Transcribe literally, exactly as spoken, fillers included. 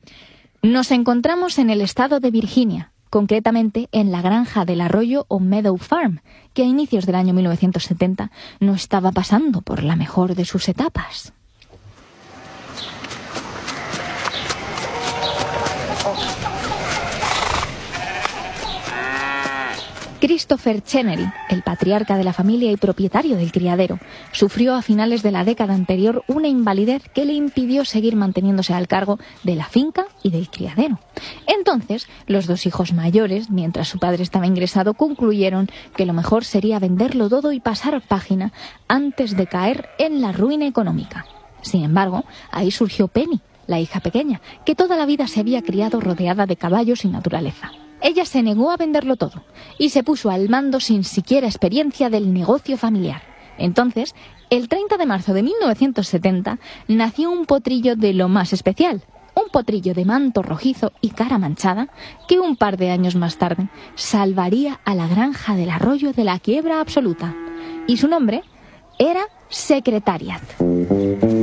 Nos encontramos en el estado de Virginia, concretamente en la granja del arroyo o Meadow Farm, que a inicios del año mil novecientos setenta no estaba pasando por la mejor de sus etapas. Christopher Chenery, el patriarca de la familia y propietario del criadero, sufrió a finales de la década anterior una invalidez que le impidió seguir manteniéndose al cargo de la finca y del criadero. Entonces, los dos hijos mayores, mientras su padre estaba ingresado, concluyeron que lo mejor sería venderlo todo y pasar página antes de caer en la ruina económica. Sin embargo, ahí surgió Penny, la hija pequeña, que toda la vida se había criado rodeada de caballos y naturaleza. Ella se negó a venderlo todo y se puso al mando sin siquiera experiencia del negocio familiar. Entonces, el treinta de marzo de mil novecientos setenta, nació un potrillo de lo más especial, un potrillo de manto rojizo y cara manchada que un par de años más tarde salvaría a la granja del arroyo de la quiebra absoluta. Y su nombre era Secretariat.